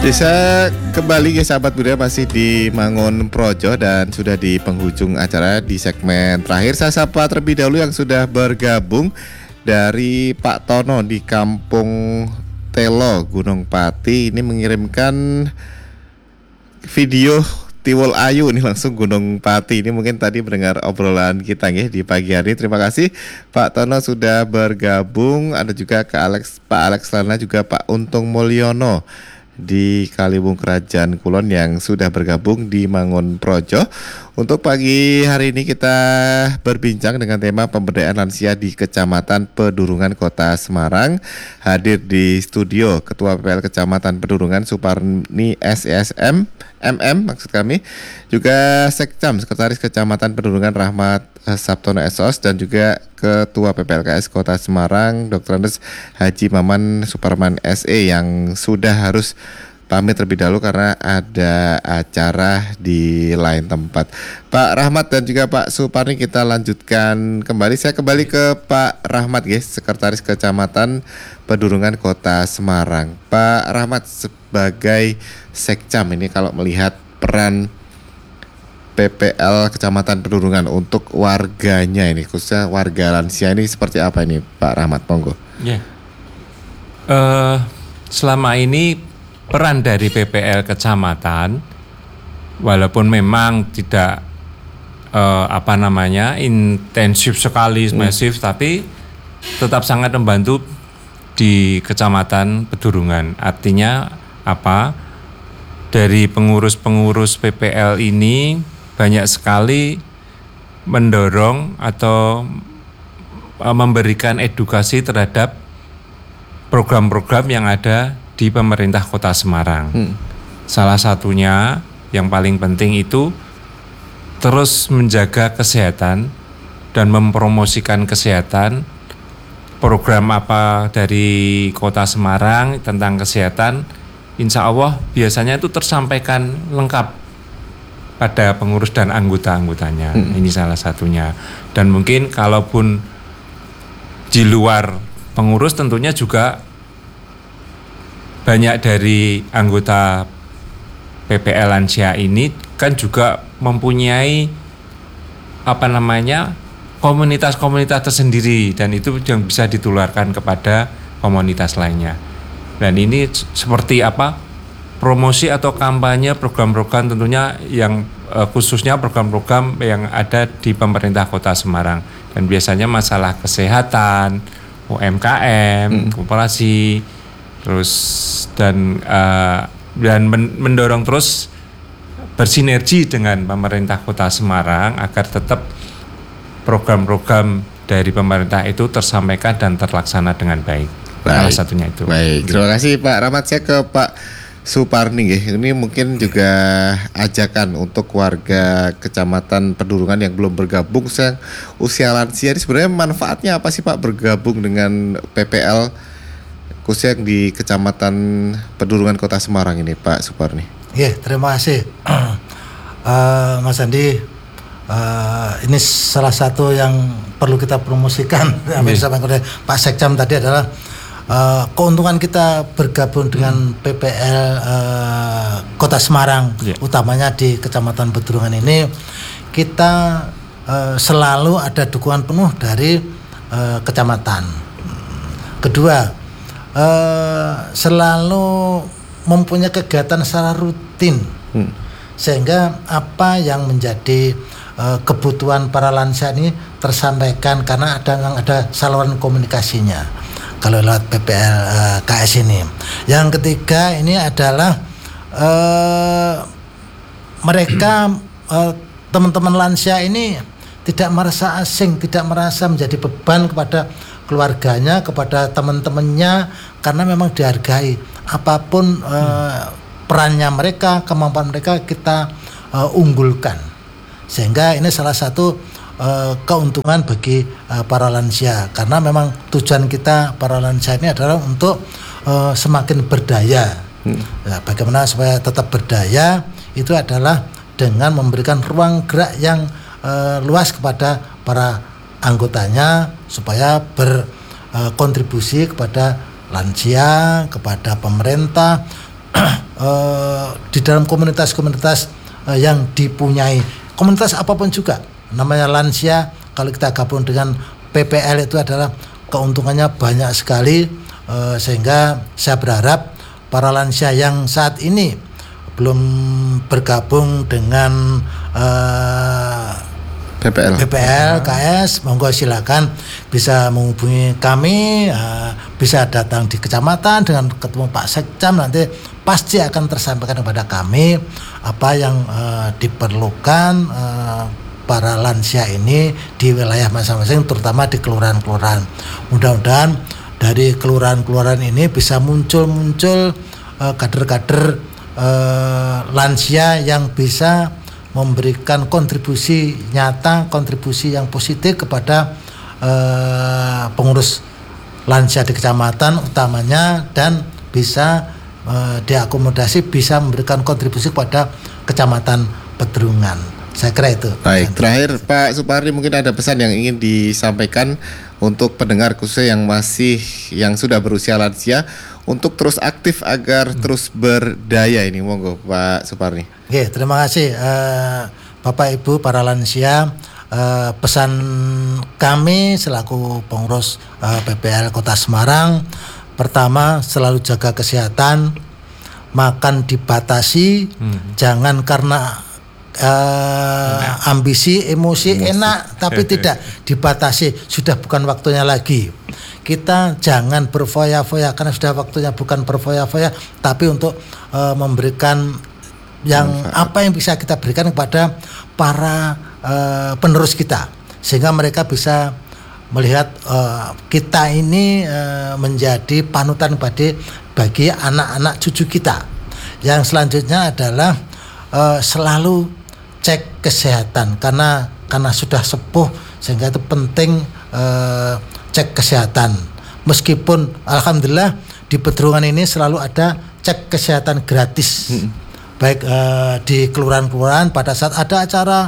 Bisa kembali ya sahabat budaya, masih di Mangun Projo dan sudah di penghujung acara di segmen terakhir. Saya sapa terlebih dahulu yang sudah bergabung dari Pak Tono di Kampung Telo, Gunung Pati. Ini mengirimkan video Tiwul Ayu ini langsung Gunung Pati. Ini mungkin tadi mendengar obrolan kita ya di pagi hari. Terima kasih Pak Tono sudah bergabung. Ada juga Pak Alex Lana, juga Pak Untung Mulyono di Kaliwung Kerajaan Kulon yang sudah bergabung di Mangun Projo. Untuk pagi hari ini kita berbincang dengan tema pemberdayaan lansia di Kecamatan Pedurungan Kota Semarang. Hadir di studio Ketua PPL Kecamatan Pedurungan Suparni SESM MM maksud kami, juga Sekcam Sekretaris Kecamatan Pedurungan Rahmat Sabtono SOS, dan juga Ketua PPLKS Kota Semarang Dr. Andes Haji Maman Suparman SE yang sudah harus pamit terlebih dahulu karena ada acara di lain tempat. Pak Rahmat dan juga Pak Suparni, kita lanjutkan kembali. Saya kembali ke Pak Rahmat guys, Sekretaris Kecamatan Pedurungan Kota Semarang. Pak Rahmat, sebagai Sekcam ini kalau melihat peran PPL Kecamatan Pedurungan untuk warganya ini, khususnya warga lansia ini seperti apa ini Pak Rahmat, monggo. Ya. Selama ini peran dari PPL Kecamatan, walaupun memang tidak intensif sekali, masif, tapi tetap sangat membantu di Kecamatan Pedurungan. Artinya apa? Dari pengurus-pengurus PPL ini banyak sekali mendorong atau memberikan edukasi terhadap program-program yang ada di pemerintah Kota Semarang. Salah satunya yang paling penting itu terus menjaga kesehatan dan mempromosikan kesehatan. Program apa dari Kota Semarang tentang kesehatan, insya Allah biasanya itu tersampaikan lengkap pada pengurus dan anggota-anggotanya. Ini salah satunya. Dan mungkin kalaupun di luar pengurus, tentunya juga banyak dari anggota PPL Lansia ini kan juga mempunyai komunitas-komunitas tersendiri, dan itu yang bisa ditularkan kepada komunitas lainnya. Dan ini seperti promosi atau kampanye program-program tentunya yang khususnya program-program yang ada di pemerintah Kota Semarang, dan biasanya masalah kesehatan, UMKM, koperasi, terus dan mendorong terus bersinergi dengan pemerintah Kota Semarang agar tetap program-program dari pemerintah itu tersampaikan dan terlaksana dengan baik. Salah satunya itu. Baik, terima kasih Pak Rahmat. Saya ke Pak Suparni ya. Ini mungkin juga ajakan untuk warga Kecamatan Pedurungan yang belum bergabung usia lansia ini, sebenarnya manfaatnya apa sih Pak bergabung dengan PPL khususnya di Kecamatan Pedurungan Kota Semarang ini Pak Suparni? Ya, terima kasih Mas Andi. Ini salah satu yang perlu kita promosikan yang disampaikan oleh Pak Sekcam tadi adalah keuntungan kita bergabung dengan PPL Kota Semarang, utamanya di Kecamatan Pedurungan ini, kita selalu ada dukungan penuh dari kecamatan. Kedua, selalu mempunyai kegiatan secara rutin, sehingga apa yang menjadi kebutuhan para lansia ini tersampaikan karena ada saluran komunikasinya kalau lewat PPL KS ini. Yang ketiga ini adalah mereka teman-teman lansia ini tidak merasa asing, tidak merasa menjadi beban kepada keluarganya, kepada teman-temannya, karena memang dihargai. Apapun perannya mereka, kemampuan mereka kita unggulkan. Sehingga ini salah satu keuntungan bagi para lansia, karena memang tujuan kita para lansia ini adalah untuk semakin berdaya. Ya, bagaimana supaya tetap berdaya itu adalah dengan memberikan ruang gerak yang luas kepada para anggotanya supaya berkontribusi kepada lansia, kepada pemerintah di dalam komunitas-komunitas yang dipunyai komunitas apapun juga, namanya lansia, kalau kita gabung dengan PPL itu adalah keuntungannya banyak sekali, sehingga saya berharap para lansia yang saat ini belum bergabung dengan PPL KS, monggo silakan bisa menghubungi kami, bisa datang di kecamatan dengan ketemu Pak Sekcam, nanti pasti akan tersampaikan kepada kami apa yang diperlukan para lansia ini di wilayah masing-masing, terutama di kelurahan-kelurahan. Mudah-mudahan dari kelurahan-kelurahan ini bisa muncul kader-kader lansia yang bisa memberikan kontribusi nyata, kontribusi yang positif kepada pengurus lansia di kecamatan utamanya, dan bisa diakomodasi, bisa memberikan kontribusi kepada kecamatan Pedurungan. Saya kira itu. Baik, terakhir Pak Supardi, mungkin ada pesan yang ingin disampaikan untuk pendengar khususnya yang sudah berusia lansia untuk terus aktif agar terus berdaya ini. Monggo Pak Supardi. Oke, terima kasih Bapak Ibu para lansia. Pesan kami selaku pengurus PPL Kota Semarang, pertama, selalu jaga kesehatan, makan dibatasi, jangan karena ambisi, emosi enak tapi tidak dibatasi, sudah bukan waktunya lagi. Kita jangan berfoya-foya karena sudah waktunya bukan berfoya-foya, tapi untuk memberikan yang apa yang bisa kita berikan kepada para penerus kita, sehingga mereka bisa melihat kita ini menjadi panutan bagi anak-anak cucu kita. Yang selanjutnya adalah selalu cek kesehatan, karena sudah sepuh sehingga itu penting cek kesehatan. Meskipun alhamdulillah di Pedurungan ini selalu ada cek kesehatan gratis, baik di kelurahan-kelurahan pada saat ada acara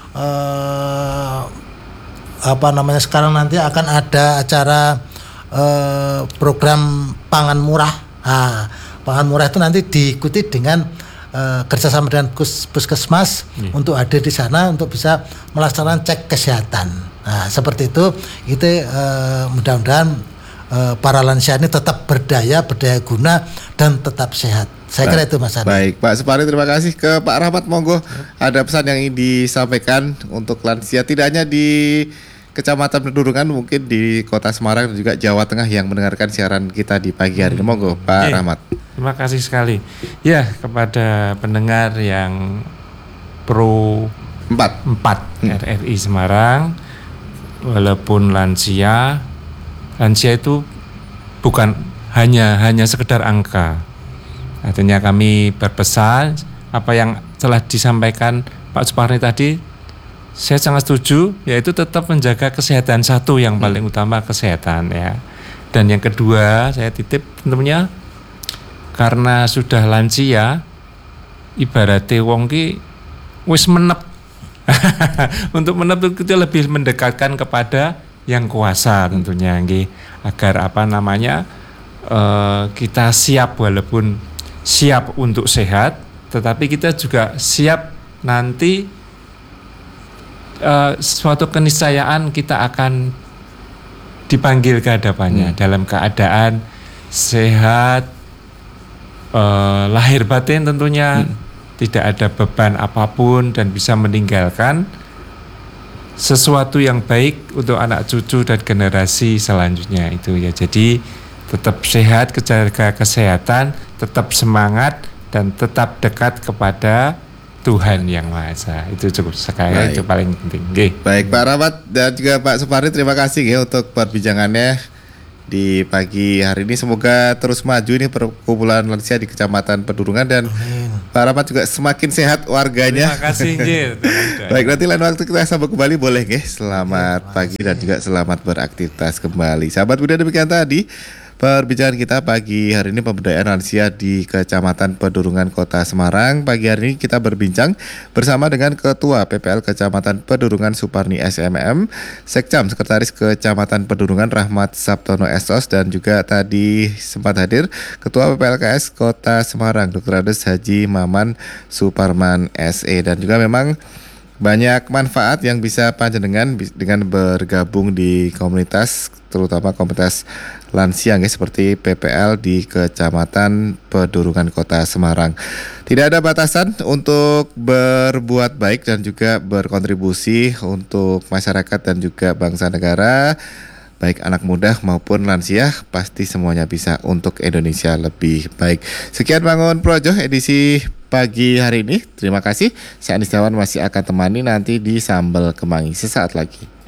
sekarang nanti akan ada acara program pangan murah. Pangan murah itu nanti diikuti dengan kerjasama dengan puskesmas untuk hadir di sana untuk bisa melaksanakan cek kesehatan. Nah, seperti itu mudah-mudahan para lansia ini tetap berdaya guna dan tetap sehat. Saya kira itu Mas Adi. Baik, Pak Supardi, terima kasih. Ke Pak Rahmat, monggo ada pesan yang ingin disampaikan untuk lansia tidak hanya di Kecamatan Pedurungan, mungkin di Kota Semarang dan juga Jawa Tengah yang mendengarkan siaran kita di pagi hari ini. Monggo Pak Rahmat. Terima kasih sekali. Ya, kepada pendengar yang pro 4 RRI Semarang, walaupun lansia itu bukan hanya sekedar angka. Artinya kami berpesan apa yang telah disampaikan Pak Supardi tadi, saya sangat setuju, yaitu tetap menjaga kesehatan, satu yang paling utama kesehatan ya. Dan yang kedua saya titip tentunya karena sudah lansia, ibaratnya wong ki wis menep. Untuk menep itu lebih mendekatkan kepada yang kuasa tentunya nggih, agar kita siap, walaupun siap untuk sehat, tetapi kita juga siap nanti suatu keniscayaan kita akan dipanggil ke hadapannya dalam keadaan sehat, lahir batin tentunya, tidak ada beban apapun, dan bisa meninggalkan sesuatu yang baik untuk anak cucu dan generasi selanjutnya itu ya. Jadi tetap sehat, jaga kesehatan, tetap semangat, dan tetap dekat kepada Tuhan Yang Maha Esa. Itu cukup sekali, itu paling penting. Baik Pak Rahmat dan juga Pak Supardi, terima kasih untuk perbincangannya di pagi hari ini. Semoga terus maju ini perkumpulan lansia di Kecamatan Pedurungan, dan Pak Rahmat juga semakin sehat warganya. Terima kasih. Baik, nanti lain waktu kita sambung kembali, boleh nggih? Selamat pagi dan juga selamat beraktivitas kembali. Sahabat Buddha, demikian tadi perbincangan kita pagi hari ini pemberdayaan lansia di Kecamatan Pedurungan Kota Semarang. Pagi hari ini kita berbincang bersama dengan Ketua PPL Kecamatan Pedurungan Suparni SMM, Sekcam Sekretaris Kecamatan Pedurungan Rahmat Sabtono Esos, dan juga tadi sempat hadir Ketua PPLKS Kota Semarang Dr. Ades Haji Maman Suparman SE. Dan juga memang banyak manfaat yang bisa panjenengan dengan bergabung di komunitas, terutama komunitas lansia seperti PPL di Kecamatan Pedurungan Kota Semarang. Tidak ada batasan untuk berbuat baik dan juga berkontribusi untuk masyarakat dan juga bangsa negara. Baik anak muda maupun lansia, pasti semuanya bisa untuk Indonesia lebih baik. Sekian Bangun Projo edisi pagi hari ini. Terima kasih. Saya Anis Dawan masih akan temani nanti di Sambal Kemangi sesaat lagi.